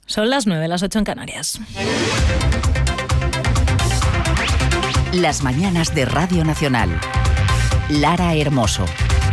Son las 9, las 8 en Canarias. Las mañanas de Radio Nacional. Lara Hermoso.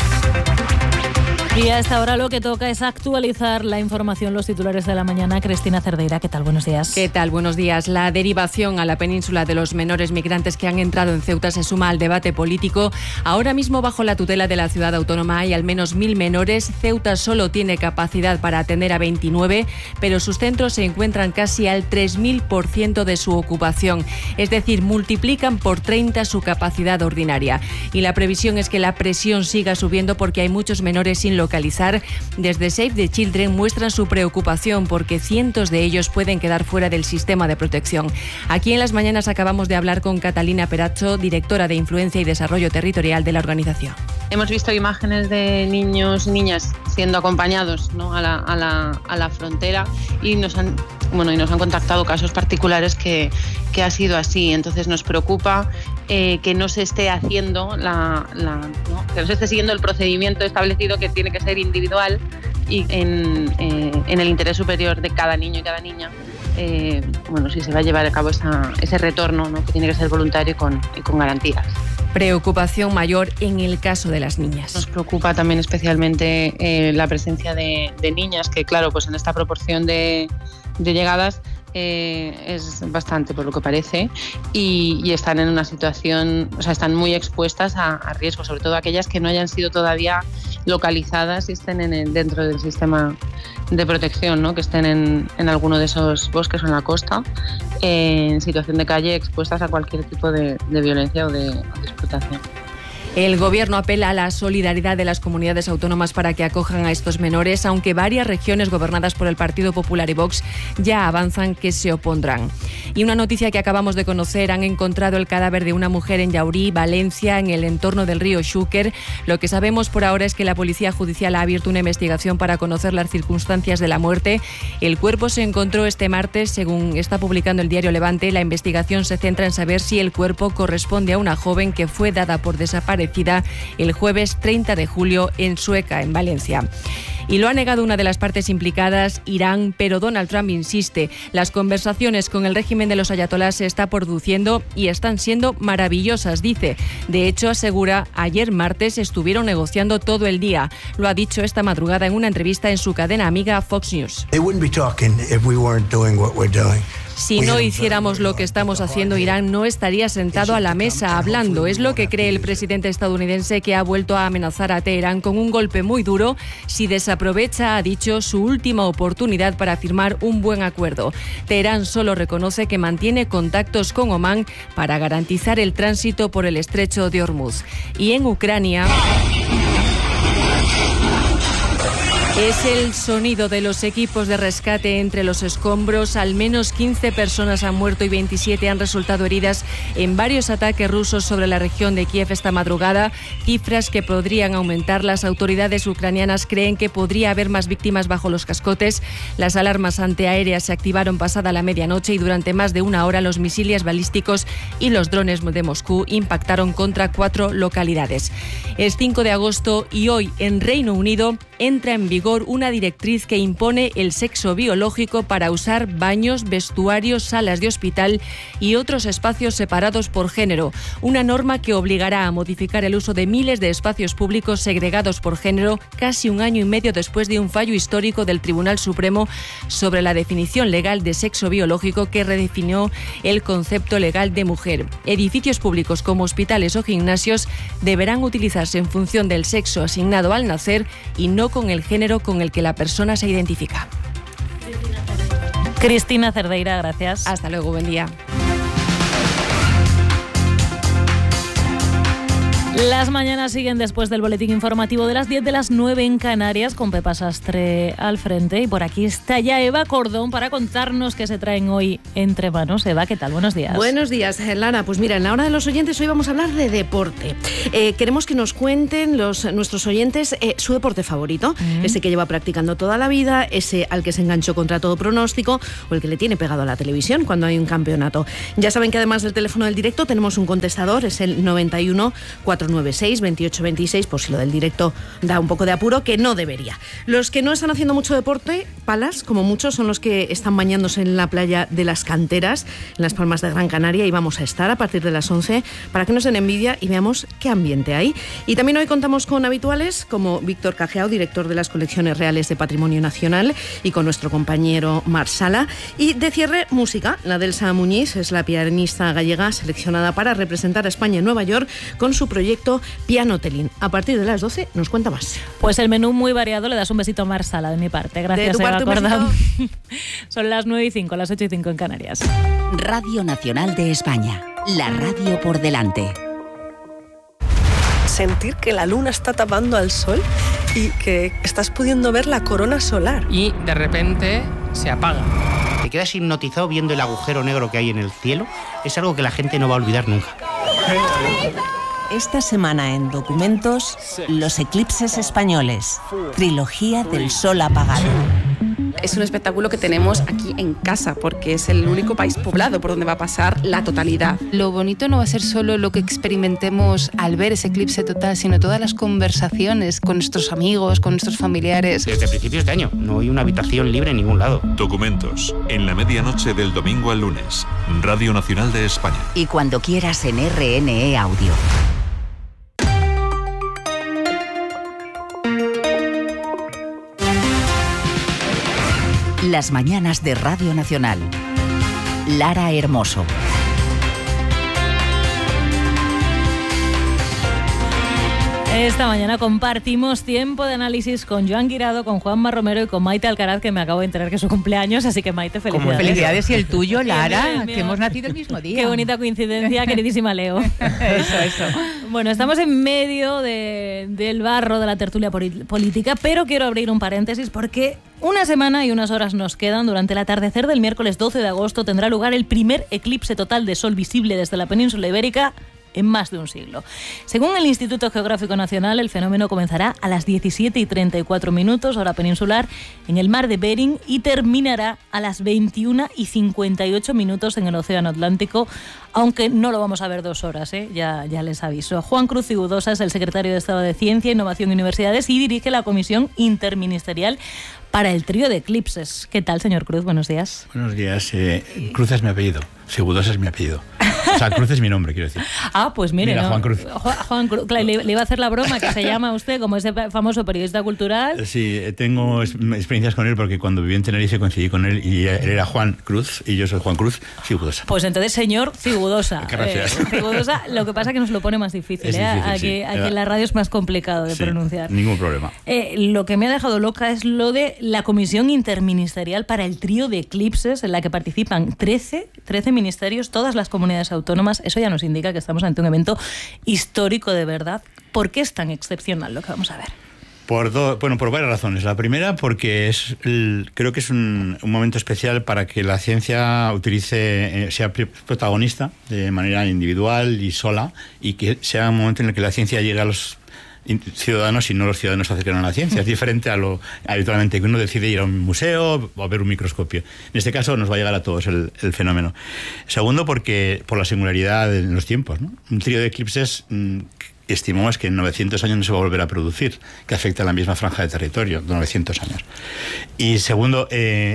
Y a esta hora lo que toca es actualizar la información, los titulares de la mañana. Cristina Cerdeira, ¿qué tal? Buenos días. ¿Qué tal? Buenos días. La derivación a la península de los menores migrantes que han entrado en Ceuta se suma al debate político. Ahora mismo, bajo la tutela de la ciudad autónoma, hay al menos 1.000 menores. Ceuta solo tiene capacidad para atender a 29, pero sus centros se encuentran casi al 3.000% de su ocupación. Es decir, multiplican por 30 su capacidad ordinaria. Y la previsión es que la presión siga subiendo porque hay muchos menores sin localizar. Desde Save the Children muestran su preocupación porque cientos de ellos pueden quedar fuera del sistema de protección. Aquí en Las Mañanas acabamos de hablar con Catalina Peracho, directora de Influencia y Desarrollo Territorial de la organización. Hemos visto imágenes de niños y niñas siendo acompañados, ¿no?, a la frontera y nos han contactado casos particulares que ha sido así. Entonces nos preocupa que no se esté haciendo que no se esté siguiendo el procedimiento establecido, que tiene que ser individual y en el interés superior de cada niño y cada niña. Si se va a llevar a cabo ese retorno, ¿no?, que tiene que ser voluntario y con garantías. Preocupación mayor en el caso de las niñas. Nos preocupa también especialmente la presencia de niñas, que claro, pues en esta proporción de llegadas es bastante, por lo que parece, y están en una situación, están muy expuestas a riesgo, sobre todo aquellas que no hayan sido todavía localizadas y estén dentro del sistema de protección, ¿no?, que estén en alguno de esos bosques o en la costa, en situación de calle, expuestas a cualquier tipo de violencia o de explotación. El Gobierno apela a la solidaridad de las comunidades autónomas para que acojan a estos menores, aunque varias regiones gobernadas por el Partido Popular y Vox ya avanzan que se opondrán. Y una noticia que acabamos de conocer: han encontrado el cadáver de una mujer en Llaurí, Valencia, en el entorno del río Xúquer. Lo que sabemos por ahora es que la Policía Judicial ha abierto una investigación para conocer las circunstancias de la muerte. El cuerpo se encontró este martes, según está publicando el diario Levante. La investigación se centra en saber si el cuerpo corresponde a una joven que fue dada por desaparecida el jueves 30 de julio en Sueca, en Valencia. Y lo ha negado una de las partes implicadas, Irán, pero Donald Trump insiste. Las conversaciones con el régimen de los ayatolás se están produciendo y están siendo maravillosas, dice. De hecho, asegura, ayer martes estuvieron negociando todo el día. Lo ha dicho esta madrugada en una entrevista en su cadena amiga Fox News. Si no hiciéramos lo que estamos haciendo, Irán no estaría sentado a la mesa hablando. Es lo que cree el presidente estadounidense, que ha vuelto a amenazar a Teherán con un golpe muy duro si desaprovecha, ha dicho, su última oportunidad para firmar un buen acuerdo. Teherán solo reconoce que mantiene contactos con Omán para garantizar el tránsito por el estrecho de Hormuz. Y en Ucrania... es el sonido de los equipos de rescate entre los escombros. Al menos 15 personas han muerto y 27 han resultado heridas en varios ataques rusos sobre la región de Kiev esta madrugada, cifras que podrían aumentar. Las autoridades ucranianas creen que podría haber más víctimas bajo los cascotes. Las alarmas antiaéreas se activaron pasada la medianoche y durante más de una hora los misiles balísticos y los drones de Moscú impactaron contra 4 localidades. Es 5 de agosto y hoy en Reino Unido entra en vigor una directriz que impone el sexo biológico para usar baños, vestuarios, salas de hospital y otros espacios separados por género. Una norma que obligará a modificar el uso de miles de espacios públicos segregados por género casi un año y medio después de un fallo histórico del Tribunal Supremo sobre la definición legal de sexo biológico, que redefinió el concepto legal de mujer. Edificios públicos como hospitales o gimnasios deberán utilizarse en función del sexo asignado al nacer y no con el género con el que la persona se identifica. Cristina Cerdeira, gracias. Hasta luego, buen día. Las mañanas siguen después del boletín informativo de las 10, de las 9 en Canarias, con Pepa Sastre al frente. Y por aquí está ya Eva Cordón para contarnos qué se traen hoy entre manos. Eva, ¿qué tal? Buenos días. Buenos días, Lara. Pues mira, en la hora de los oyentes hoy vamos a hablar de deporte. Queremos que nos cuenten nuestros oyentes su deporte favorito, ese que lleva practicando toda la vida, ese al que se enganchó contra todo pronóstico o el que le tiene pegado a la televisión cuando hay un campeonato. Ya saben que además del teléfono del directo tenemos un contestador, es el 91 400 496 28 26, por si lo del directo da un poco de apuro, que no debería. Los que no están haciendo mucho deporte, palas, como muchos, son los que están bañándose en la playa de las Canteras, en Las Palmas de Gran Canaria, y vamos a estar a partir de las 11 para que nos den envidia y veamos qué ambiente hay. Y también hoy contamos con habituales como Víctor Cajeao, director de las Colecciones Reales de Patrimonio Nacional, y con nuestro compañero Mar Sala. Y de cierre, música. La Delsa Muñiz es la pianista gallega seleccionada para representar a España en Nueva York con su proyecto Piano Telín. A partir de las 12 nos cuenta más. Pues el menú muy variado. Le das un besito a Mar Sala de mi parte. Gracias, de tu parte, Eva Cordón. Son las 9:05, las 8:05 en Canarias. Radio Nacional de España. La radio por delante. Sentir que la luna está tapando al sol y que estás pudiendo ver la corona solar. Y de repente se apaga. Te quedas hipnotizado viendo el agujero negro que hay en el cielo. Es algo que la gente no va a olvidar nunca. Esta semana en Documentos, los eclipses españoles. Trilogía del sol apagado. Es un espectáculo que tenemos aquí en casa porque es el único país poblado por donde va a pasar la totalidad. Lo bonito no va a ser solo lo que experimentemos al ver ese eclipse total, sino todas las conversaciones con nuestros amigos, con nuestros familiares. Desde principios de año no hay una habitación libre en ningún lado. Documentos, en la medianoche del domingo al lunes. Radio Nacional de España. Y cuando quieras en RNE Audio. Las mañanas de Radio Nacional. Lara Hermoso. Esta mañana compartimos tiempo de análisis con Joan Guirado, con Juanma Romero y con Maite Alcaraz, que me acabo de enterar que es su cumpleaños, así que Maite, felicidades. Felicidades, y el tuyo, Lara, Bien, bien. que hemos nacido el mismo día. Qué bonita coincidencia, queridísima Leo. Eso. Bueno, estamos en medio del barro de la tertulia política, pero quiero abrir un paréntesis porque una semana y unas horas nos quedan. Durante el atardecer del miércoles 12 de agosto tendrá lugar el primer eclipse total de sol visible desde la península ibérica en más de un siglo. Según el Instituto Geográfico Nacional, el fenómeno comenzará a las 17:34, hora peninsular, en el mar de Bering y terminará a las 21:58 en el Océano Atlántico, aunque no lo vamos a ver 2 horas, ya les aviso. Juan Cruz Cigudosa es el secretario de Estado de Ciencia, Innovación y Universidades y dirige la Comisión Interministerial para el trío de eclipses. ¿Qué tal, señor Cruz? Buenos días. Buenos días. Cruz es mi apellido, Cigudosa es mi apellido. O sea, Cruz es mi nombre, quiero decir. Ah, pues mire, Mira, ¿no? Juan Cruz. Juan Cruz, claro, le iba a hacer la broma que se llama usted como ese famoso periodista cultural. Sí, tengo experiencias con él porque cuando viví en Tenerife coincidí con él y él era Juan Cruz y yo soy Juan Cruz Cigudosa. Pues entonces, señor Cigudosa. Gracias. Cigudosa, lo que pasa es que nos lo pone más difícil. Es difícil, aquí, sí. aquí en la radio es más complicado de pronunciar. Ningún problema. Lo que me ha dejado loca es lo de la Comisión Interministerial para el trío de eclipses, en la que participan 13 ministerios, todas las comunidades autónomas. Eso ya nos indica que estamos ante un evento histórico de verdad. ¿Por qué es tan excepcional lo que vamos a ver? Por varias razones. La primera, porque creo que es un momento especial para que la ciencia sea protagonista de manera individual y sola, y que sea un momento en el que la ciencia llegue a los ciudadanos y no los ciudadanos se acercan a la ciencia. Es diferente a lo habitualmente que uno decide ir a un museo o a ver un microscopio. En este caso nos va a llegar a todos el fenómeno. Segundo, porque por la singularidad en los tiempos, ¿no? Un trío de eclipses estimamos que en 900 años no se va a volver a producir, que afecta a la misma franja de territorio de 900 años. Y segundo,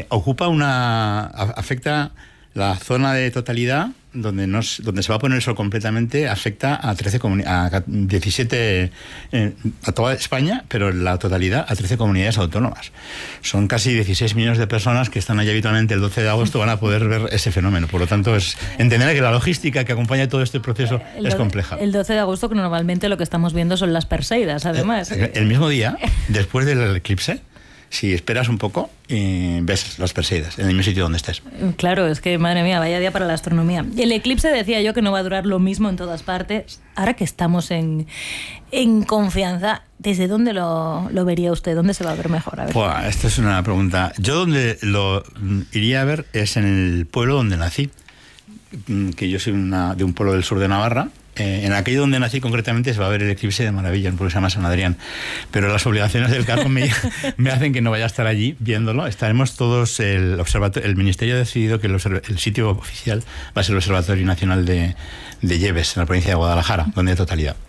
afecta la zona de totalidad donde se va a poner el sol completamente, afecta a 17 a toda España, pero en la totalidad a 13 comunidades autónomas. Son casi 16 millones de personas que están allí habitualmente el 12 de agosto, van a poder ver ese fenómeno. Por lo tanto, entender que la logística que acompaña todo este proceso es compleja. El 12 de agosto, que normalmente lo que estamos viendo son las Perseidas, además. El mismo día, después del eclipse, si esperas un poco, ves las Perseidas en el mismo sitio donde estés. Claro, es que, madre mía, vaya día para la astronomía. El eclipse, decía yo, que no va a durar lo mismo en todas partes. Ahora que estamos en confianza, ¿desde dónde lo vería usted? ¿Dónde se va a ver mejor? A ver. Esta es una pregunta. Yo donde lo iría a ver es en el pueblo donde nací, que yo soy de un pueblo del sur de Navarra. En aquello donde nací concretamente se va a ver el eclipse de maravilla, un pueblo que se llama San Adrián, pero las obligaciones del cargo me hacen que no vaya a estar allí viéndolo. Estaremos todos, el Ministerio ha decidido que el sitio oficial va a ser el Observatorio Nacional de Lleves, en la provincia de Guadalajara, donde hay totalidad.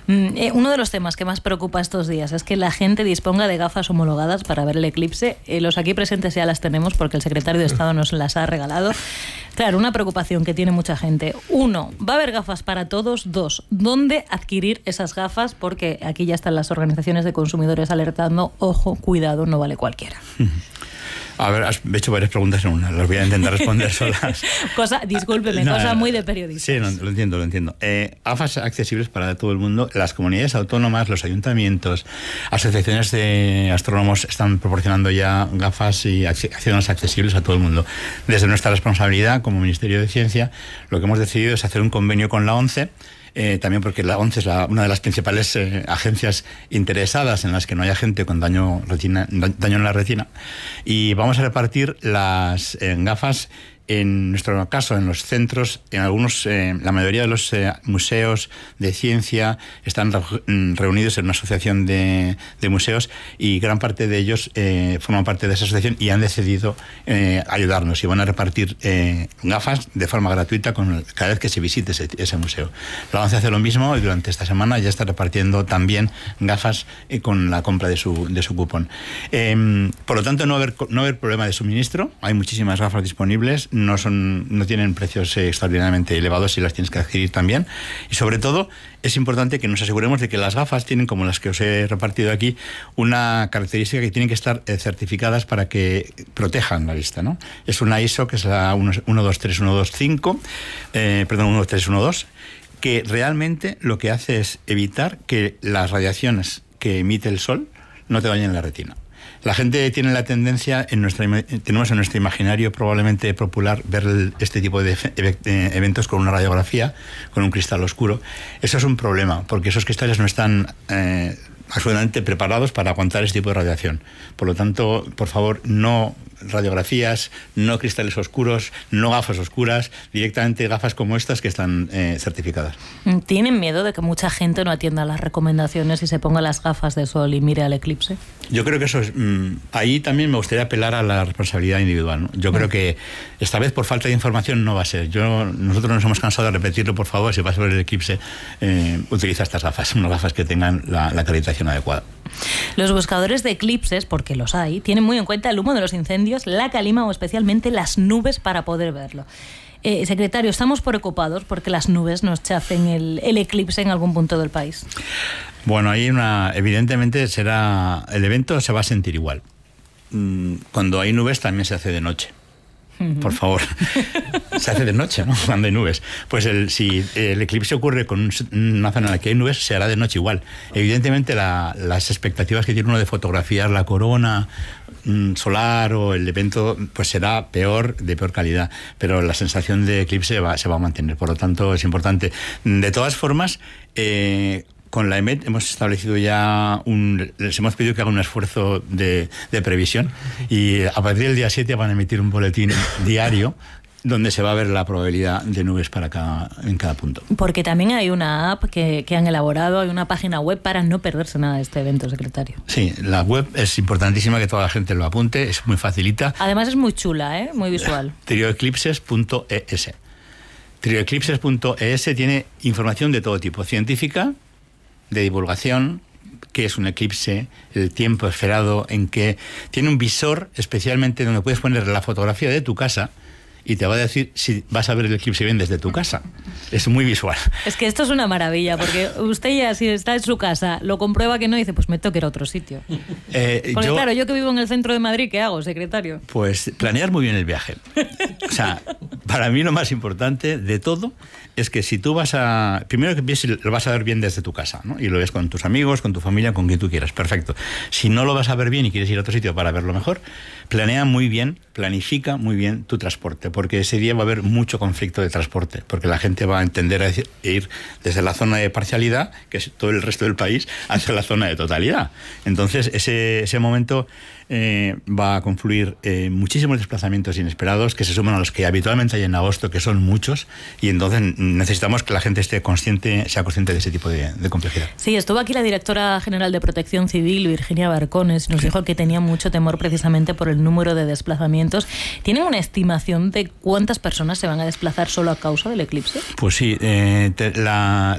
Uno de los temas que más preocupa estos días es que la gente disponga de gafas homologadas para ver el eclipse. Los aquí presentes ya las tenemos porque el secretario de Estado nos las ha regalado. Claro, una preocupación que tiene mucha gente. 1, ¿va a haber gafas para todos? 2, ¿dónde adquirir esas gafas? Porque aquí ya están las organizaciones de consumidores alertando, ojo, cuidado, no vale cualquiera. A ver, has hecho varias preguntas en una, las voy a intentar responder solas. Discúlpeme, cosa muy de periodista. Sí, lo entiendo. Gafas accesibles para todo el mundo. Las comunidades autónomas, los ayuntamientos, asociaciones de astrónomos están proporcionando ya gafas y acciones accesibles a todo el mundo. Desde nuestra responsabilidad como Ministerio de Ciencia, lo que hemos decidido es hacer un convenio con la ONCE, también porque la ONCE es una de las principales agencias interesadas en las que no haya gente con daño en la retina, y vamos a repartir las gafas. En nuestro caso, en los centros, en algunos, la mayoría de los museos de ciencia están reunidos en una asociación de museos, y gran parte de ellos forman parte de esa asociación y han decidido ayudarnos, y van a repartir gafas de forma gratuita cada vez que se visite ese museo. La ONCE hace lo mismo y durante esta semana ya está repartiendo también gafas con la compra de su cupón. Por lo tanto, no va a haber problema de suministro. Hay muchísimas gafas disponibles. No tienen precios extraordinariamente elevados si las tienes que adquirir también. Y sobre todo, es importante que nos aseguremos de que las gafas tienen, como las que os he repartido aquí, una característica que tienen que estar certificadas para que protejan la vista, ¿no? Es una ISO, que es la 12312, que realmente lo que hace es evitar que las radiaciones que emite el sol no te dañen la retina. La gente tiene la tendencia, tenemos en nuestro imaginario probablemente popular, ver este tipo de eventos con una radiografía, con un cristal oscuro. Eso es un problema, porque esos cristales no están absolutamente preparados para aguantar este tipo de radiación. Por lo tanto, por favor, no radiografías, no cristales oscuros, no gafas oscuras, directamente gafas como estas que están certificadas. ¿Tienen miedo de que mucha gente no atienda las recomendaciones y se ponga las gafas de sol y mire al eclipse? Yo creo que eso es... ahí también me gustaría apelar a la responsabilidad individual, ¿no? Yo creo que esta vez por falta de información no va a ser. Nosotros nos hemos cansado de repetirlo, por favor, si vas a ver el eclipse, utiliza estas gafas, unas gafas que tengan la acreditación adecuada. Los buscadores de eclipses, porque los hay, tienen muy en cuenta el humo de los incendios, la calima o especialmente las nubes para poder verlo. Secretario, estamos preocupados porque las nubes nos chafen el eclipse en algún punto del país. Bueno, evidentemente el evento se va a sentir igual. Cuando hay nubes también se hace de noche. Por favor, se hace de noche, ¿no? Cuando hay nubes. Pues si el eclipse ocurre con una zona en la que hay nubes, se hará de noche igual. Evidentemente las expectativas que tiene uno de fotografiar la corona solar o el evento, pues será de peor calidad, pero la sensación de eclipse se va a mantener. Por lo tanto, es importante. De todas formas, con la EMET hemos establecido ya les hemos pedido que haga un esfuerzo de previsión, y a partir del día 7 van a emitir un boletín diario donde se va a ver la probabilidad de nubes en cada punto. Porque también hay una app que han elaborado, hay una página web para no perderse nada de este evento, secretario. Sí, la web es importantísima que toda la gente lo apunte, es muy facilita. Además es muy chula, muy visual. Trioeclipses.es. Trioeclipses.es tiene información de todo tipo, científica, de divulgación, qué es un eclipse, el tiempo esperado, en que tiene un visor especialmente donde puedes poner la fotografía de tu casa y te va a decir si vas a ver el eclipse bien desde tu casa. Es muy visual. Es que esto es una maravilla, porque usted ya, si está en su casa, lo comprueba que no, y dice, pues me tengo que ir a otro sitio. Porque claro, yo que vivo en el centro de Madrid, ¿qué hago, secretario? Pues planear muy bien el viaje. O sea, para mí lo más importante de todo es que si tú primero que pienses, lo vas a ver bien desde tu casa, ¿no? Y lo ves con tus amigos, con tu familia, con quien tú quieras, perfecto. Si no lo vas a ver bien y quieres ir a otro sitio para verlo mejor, planifica muy bien tu transporte, porque ese día va a haber mucho conflicto de transporte, porque la gente va a entender a ir desde la zona de parcialidad, que es todo el resto del país, hacia la zona de totalidad. Entonces, ese momento va a confluir muchísimos desplazamientos inesperados que se suman a los que habitualmente hay en agosto, que son muchos, y entonces necesitamos que la gente sea consciente de ese tipo de complejidad. Sí, estuvo aquí la directora general de Protección Civil, Virginia Barcones, nos dijo que tenía mucho temor precisamente por el número de desplazamientos. ¿Tienen una estimación de cuántas personas se van a desplazar solo a causa del eclipse? Pues sí,